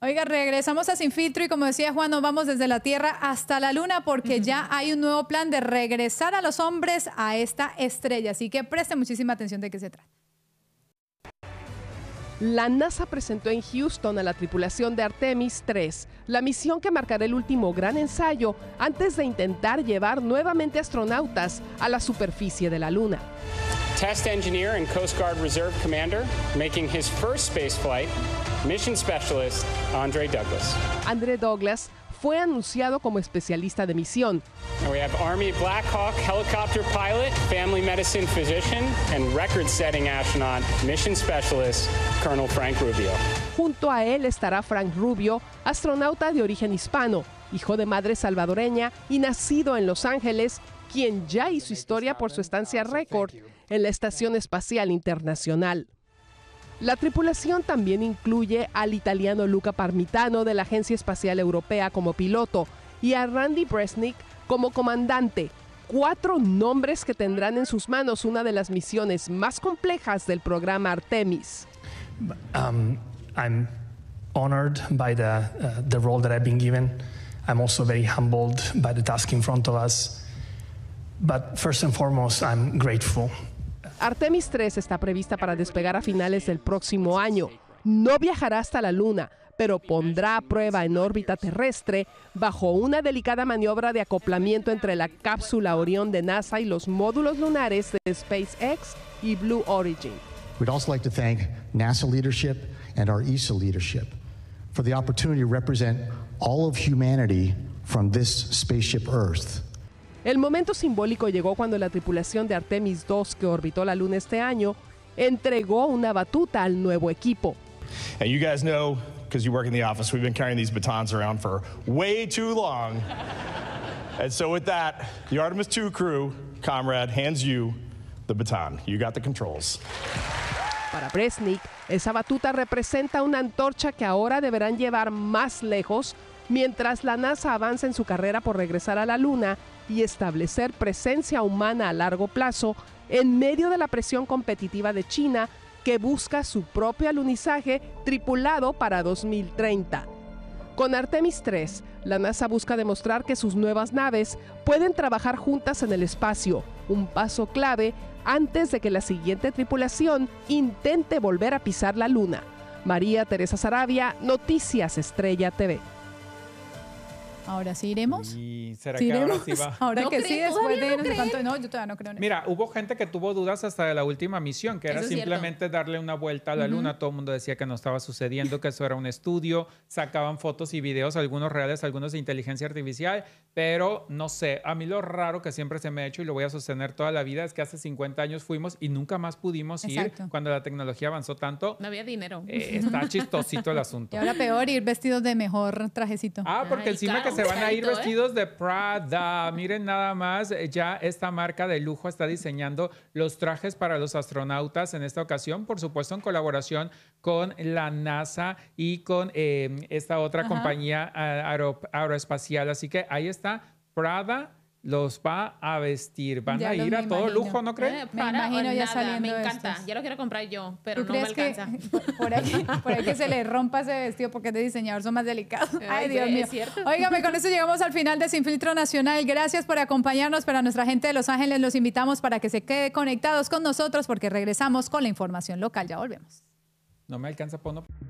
Oiga, regresamos a Sin Filtro y como decía Juan, nos vamos desde la Tierra hasta la Luna porque ya hay un nuevo plan de regresar a los hombres a esta estrella. Así que presten muchísima atención de qué se trata. La NASA presentó en Houston a la tripulación de Artemis 3, la misión que marcará el último gran ensayo antes de intentar llevar nuevamente astronautas a la superficie de la Luna. Test engineer and Coast Guard Reserve Commander, making his first space flight, mission specialist Andre Douglas. Andre Douglas fue anunciado como especialista de misión. And we have Army Black Hawk helicopter pilot, family medicine physician, and record-setting astronaut, mission specialist Colonel Frank Rubio. Junto a él estará Frank Rubio, astronauta de origen hispano, hijo de madre salvadoreña y nacido en Los Ángeles, quien ya hizo historia por su estancia récord en la Estación Espacial Internacional. La tripulación también incluye al italiano Luca Parmitano de la Agencia Espacial Europea como piloto y a Randy Bresnik como comandante. 4 nombres que tendrán en sus manos una de las misiones más complejas del programa Artemis. I'm honored by the role that I've been given. I'm also very humbled by the task in front of us. But first and foremost, I'm grateful. Artemis 3 está prevista para despegar a finales del próximo año. No viajará hasta la Luna, pero pondrá a prueba en órbita terrestre bajo una delicada maniobra de acoplamiento entre la cápsula Orión de NASA y los módulos lunares de SpaceX y Blue Origin. We'd also like to thank NASA leadership and our ESA leadership for the opportunity to represent all of humanity from this spaceship Earth. El momento simbólico llegó cuando la tripulación de Artemis 2, que orbitó la Luna este año, entregó una batuta al nuevo equipo. And you guys know, because you work in the office, we've been carrying these batons around for way too long. And so with that, the Artemis 2 crew, comrade, hands you the baton. You got the controls. Para Bresnik, esa batuta representa una antorcha que ahora deberán llevar más lejos mientras la NASA avanza en su carrera por regresar a la Luna y establecer presencia humana a largo plazo en medio de la presión competitiva de China, que busca su propio alunizaje tripulado para 2030. Con Artemis 3, la NASA busca demostrar que sus nuevas naves pueden trabajar juntas en el espacio, un paso clave antes de que la siguiente tripulación intente volver a pisar la Luna. María Teresa Saravia, Noticias Estrella TV. Ahora sí iremos. ¿Y será ¿Sí que ahora iremos? sí va? Ahora ¿No que cree? sí, después ¿Todavía de no no sé cree? cuánto. No, yo todavía no creo en eso. Mira, hubo gente que tuvo dudas hasta de la última misión, que era Eso es simplemente darle una vuelta a la Luna. Todo el mundo decía que no estaba sucediendo, que eso era un estudio. Sacaban fotos y videos, algunos reales, algunos de inteligencia artificial. Pero no sé, a mí lo raro que siempre se me ha hecho y lo voy a sostener toda la vida es que hace 50 años fuimos y nunca más pudimos Exacto. ir cuando la tecnología avanzó tanto. No había dinero. Está chistosito el asunto. Y ahora peor, ir vestidos de mejor trajecito. Porque Ay, encima claro, que se van a ir carito, vestidos de Prada. Miren nada más, ya esta marca de lujo está diseñando los trajes para los astronautas en esta ocasión, por supuesto en colaboración con la NASA y con esta otra compañía aeroespacial. Así que ahí está, Prada los va a vestir. Van Ya a los ir me a todo imagino. lujo, ¿no creen? Me imagino ya saliendo Me encanta. estos. Ya lo quiero comprar yo, pero ¿Tú no me crees alcanza. que por ahí que se le rompa ese vestido porque es de diseñador son más delicados? Ay, Dios es mío. cierto. Óigame, con eso llegamos al final de Sin Filtro Nacional. Gracias por acompañarnos, pero a nuestra gente de Los Ángeles los invitamos para que se quede conectados con nosotros porque regresamos con la información local. Ya volvemos. No me alcanza, Pono.